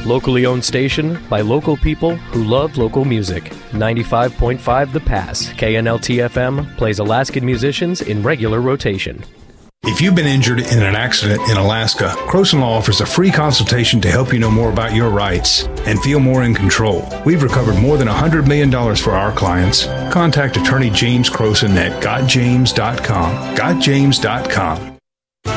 Locally owned station by local people who love local music. 95.5 The Pass. KNLT-FM plays Alaskan musicians in regular rotation. If you've been injured in an accident in Alaska, Croson Law offers a free consultation to help you know more about your rights and feel more in control. We've recovered more than $100 million for our clients. Contact attorney James Croson at gotjames.com. Gotjames.com.